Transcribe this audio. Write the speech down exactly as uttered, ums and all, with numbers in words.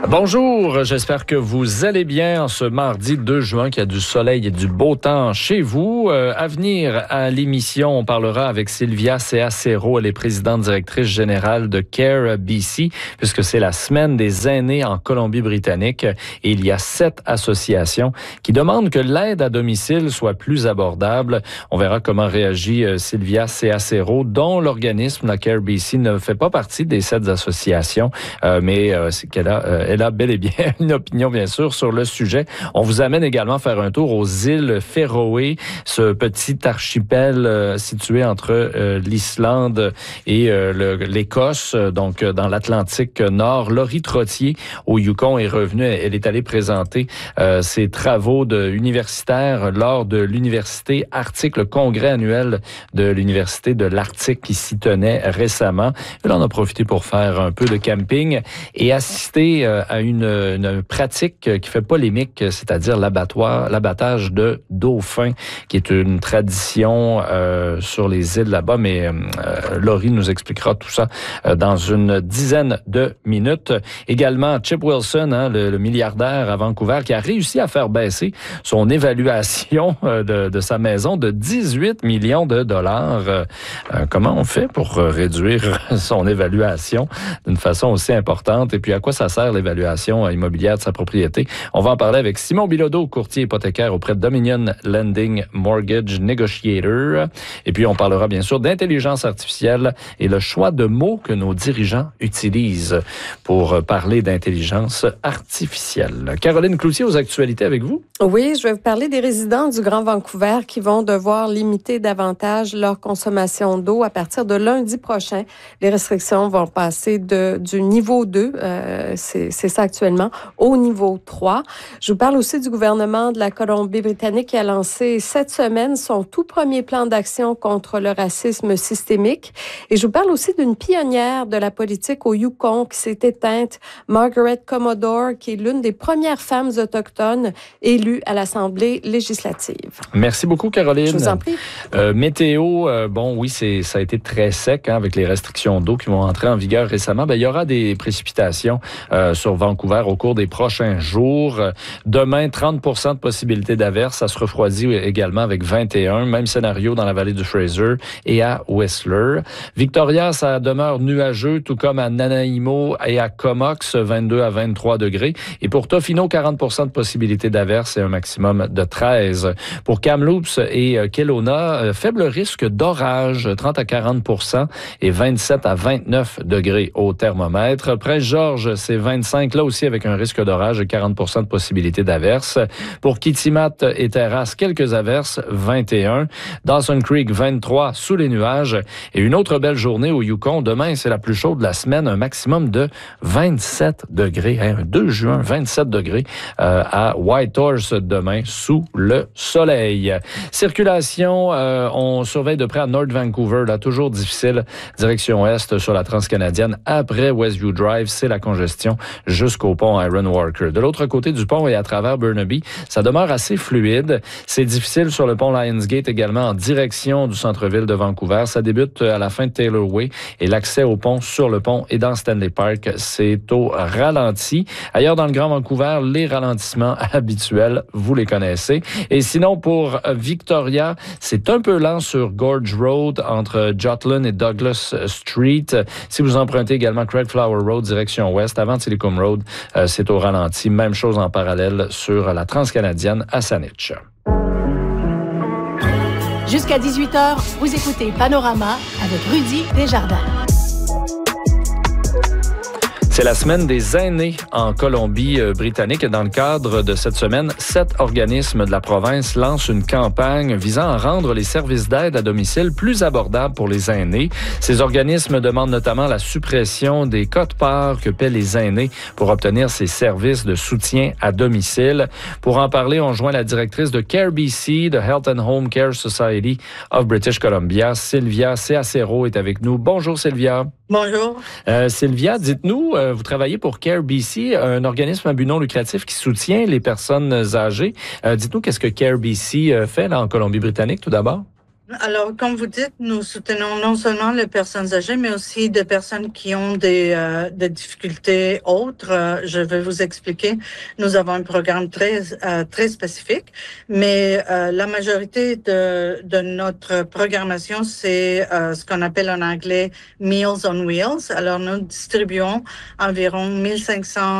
Bonjour, j'espère que vous allez bien en ce mardi deux juin, qu'il y a du soleil et du beau temps chez vous. Euh, à venir à l'émission, on parlera avec Sylvia Seacero, elle est présidente directrice générale de Care B C, puisque c'est la semaine des aînés en Colombie-Britannique et il y a sept associations qui demandent que l'aide à domicile soit plus abordable. On verra comment réagit euh, Sylvia Seacero, dont l'organisme, la Care B C, ne fait pas partie des sept associations, euh, mais euh, c'est qu'elle a euh, Elle a bel et bien une opinion, bien sûr, sur le sujet. On vous amène également à faire un tour aux îles Féroé, ce petit archipel euh, situé entre euh, l'Islande et euh, le, l'Écosse, donc euh, dans l'Atlantique Nord. Laurie Trottier, au Yukon, est revenue. Elle est allée présenter euh, ses travaux de universitaires lors de l'Université Arctique, le congrès annuel de l'Université de l'Arctique qui s'y tenait récemment. Elle en a profité pour faire un peu de camping et assister euh, à une, une pratique qui fait polémique, c'est-à-dire l'abattoir, l'abattage de dauphins, qui est une tradition euh, sur les îles là-bas. Mais euh, Laurie nous expliquera tout ça euh, dans une dizaine de minutes. Également, Chip Wilson, hein, le, le milliardaire à Vancouver, qui a réussi à faire baisser son évaluation euh, de, de sa maison de dix-huit millions de dollars. Euh, comment on fait pour réduire son évaluation d'une façon aussi importante? Et puis, à quoi ça sert l'évaluation immobilière de sa propriété? On va en parler avec Simon Bilodeau, courtier hypothécaire auprès de Dominion Lending Mortgage Negotiator. Et puis, on parlera bien sûr d'intelligence artificielle et le choix de mots que nos dirigeants utilisent pour parler d'intelligence artificielle. Caroline Cloutier, aux actualités avec vous? Oui, je vais vous parler des résidents du Grand Vancouver qui vont devoir limiter davantage leur consommation d'eau à partir de lundi prochain. Les restrictions vont passer de, du niveau deux, euh, c'est, c'est ça actuellement, au niveau trois. Je vous parle aussi du gouvernement de la Colombie-Britannique qui a lancé cette semaine son tout premier plan d'action contre le racisme systémique. Et je vous parle aussi d'une pionnière de la politique au Yukon qui s'est éteinte, Margaret Commodore, qui est l'une des premières femmes autochtones élues à l'Assemblée législative. Merci beaucoup, Caroline. Je vous en prie. Euh, météo, euh, bon, oui, c'est, ça a été très sec hein, avec les restrictions d'eau qui vont entrer en vigueur récemment. Ben, il y aura des précipitations euh, sur Vancouver au cours des prochains jours. Demain, trente pour cent de possibilité d'averse. Ça se refroidit également avec vingt et un. Même scénario dans la vallée du Fraser et à Whistler. Victoria, ça demeure nuageux, tout comme à Nanaimo et à Comox, vingt-deux à vingt-trois degrés. Et pour Tofino, quarante pour cent de possibilité d'averse et un maximum de treize. Pour Kamloops et Kelowna, faible risque d'orage, trente à quarante pour cent et vingt-sept à vingt-neuf degrés au thermomètre. Prince-Georges, c'est vingt-cinq, là aussi avec un risque d'orage et quarante pour cent de possibilité d'averse. Pour Kitimat et Terrasse, quelques averses, vingt et un. Dawson Creek, vingt-trois, sous les nuages. Et une autre belle journée au Yukon. Demain, c'est la plus chaude de la semaine, un maximum de vingt-sept degrés. Hein, deux juin, vingt-sept degrés euh, à Whitehorse demain, sous le soleil. Circulation, euh, on surveille de près à North Vancouver, là, toujours difficile. Direction est sur la Transcanadienne. Après Westview Drive, c'est la congestion jusqu'au pont Iron Walker. De l'autre côté du pont et à travers Burnaby, ça demeure assez fluide. C'est difficile sur le pont Lionsgate également en direction du centre-ville de Vancouver. Ça débute à la fin de Taylor Way et l'accès au pont sur le pont et dans Stanley Park, c'est au ralenti. Ailleurs dans le Grand Vancouver, les ralentissements habituels, vous les connaissez. Et sinon, pour Victoria, c'est un peu lent sur Gorge Road entre Jotlin et Douglas Street. Si vous empruntez également Craigflower Road, direction ouest, avant Tillicum Road, euh, c'est au ralenti. Même chose en parallèle sur la Transcanadienne à Saanich. Jusqu'à dix-huit heures, vous écoutez Panorama avec Rudy Desjardins. C'est la semaine des aînés en Colombie-Britannique. Dans le cadre de cette semaine, sept organismes de la province lancent une campagne visant à rendre les services d'aide à domicile plus abordables pour les aînés. Ces organismes demandent notamment la suppression des quotes-parts que paient les aînés pour obtenir ces services de soutien à domicile. Pour en parler, on joint la directrice de Care B C, de Health and Home Care Society of British Columbia, Sylvia Seacero est avec nous. Bonjour Sylvia. Bonjour. Euh, Sylvia, dites-nous, euh, vous travaillez pour Care B C, un organisme à but non lucratif qui soutient les personnes âgées. Euh, dites-nous, qu'est-ce que Care B C euh, fait là, en Colombie-Britannique, tout d'abord? Alors, comme vous dites, nous soutenons non seulement les personnes âgées, mais aussi des personnes qui ont des, euh, des difficultés autres. Euh, je vais vous expliquer. Nous avons un programme très, euh, très spécifique, mais euh, la majorité de, de notre programmation, c'est euh, ce qu'on appelle en anglais Meals on Wheels. Alors, nous distribuons environ mille cinq cents